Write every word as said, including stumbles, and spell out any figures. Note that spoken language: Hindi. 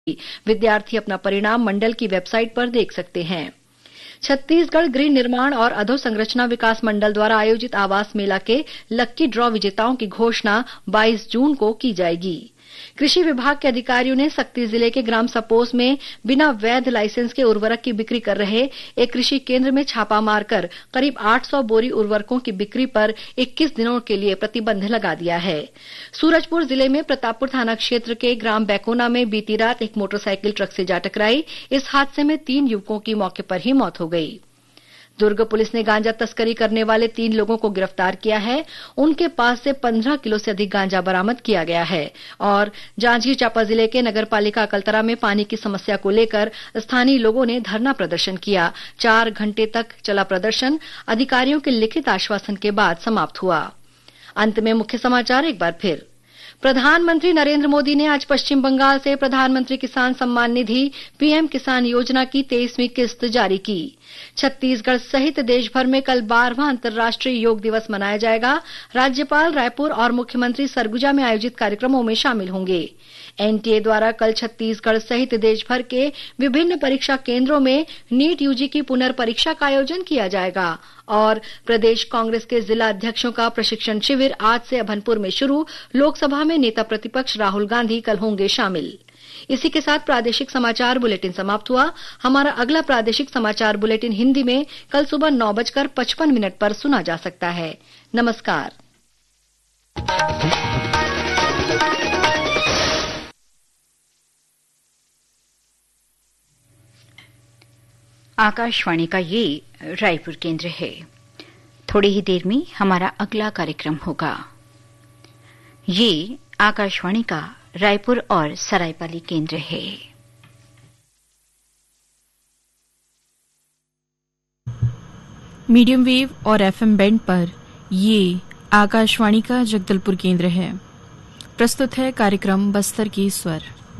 विद्यार्थी अपना परिणाम मंडल की वेबसाइट पर देख सकते हैं। छत्तीसगढ़ गृह निर्माण और अधोसंरचना विकास मंडल द्वारा आयोजित आवास मेला के लक्की ड्रॉ विजेताओं की घोषणा बाईस जून को की जाएगी। कृषि विभाग के अधिकारियों ने सक्ती जिले के ग्राम सपोस में बिना वैध लाइसेंस के उर्वरक की बिक्री कर रहे एक कृषि केंद्र में छापा मारकर करीब आठ सौ बोरी उर्वरकों की बिक्री पर इक्कीस दिनों के लिए प्रतिबंध लगा दिया है। सूरजपुर जिले में प्रतापपुर थाना क्षेत्र के ग्राम बैकोना में बीती रात एक मोटरसाइकिल ट्रक से जा टकराई। इस हादसे में तीन युवकों की मौके पर ही मौत हो गई। दुर्ग पुलिस ने गांजा तस्करी करने वाले तीन लोगों को गिरफ्तार किया है। उनके पास से पंद्रह किलो से अधिक गांजा बरामद किया गया है। और जांजगीर चांपा जिले के नगर पालिका अकलतरा में पानी की समस्या को लेकर स्थानीय लोगों ने धरना प्रदर्शन किया। चार घंटे तक चला प्रदर्शन अधिकारियों के लिखित आश्वासन के बाद समाप्त हुआ। अंत में मुख्य समाचार एक बार फिर। प्रधानमंत्री नरेंद्र मोदी ने आज पश्चिम बंगाल से प्रधानमंत्री किसान सम्मान निधि पीएम किसान योजना की तेईसवीं किस्त जारी की। छत्तीसगढ़ सहित देश भर में कल बारहवां अंतर्राष्ट्रीय योग दिवस मनाया जाएगा। राज्यपाल रायपुर और मुख्यमंत्री सरगुजा में आयोजित कार्यक्रमों में शामिल होंगे। एनटीए द्वारा कल छत्तीसगढ़ सहित देश भर के विभिन्न परीक्षा केंद्रों में नीट यूजी की पुनर्परीक्षा का आयोजन किया जाएगा। और प्रदेश कांग्रेस के जिला अध्यक्षों का प्रशिक्षण शिविर आज से अभनपुर में शुरू। लोकसभा में नेता प्रतिपक्ष राहुल गांधी कल होंगे शामिल। इसी के साथ प्रादेशिक समाचार बुलेटिन समाप्त हुआ। हमारा अगला प्रादेशिक समाचार बुलेटिन हिंदी में कल सुबह नौ बजकर पचपन मिनट पर सुना जा सकता है। नमस्कार। आकाशवाणी का ये रायपुर केंद्र है। थोड़ी ही देर में हमारा अगला कार्यक्रम होगा। ये आकाशवाणी का रायपुर और सरायपाली केंद्र है। मीडियम वेव और एफएम बैंड पर ये आकाशवाणी का जगदलपुर केंद्र है। प्रस्तुत है कार्यक्रम बस्तर के स्वर।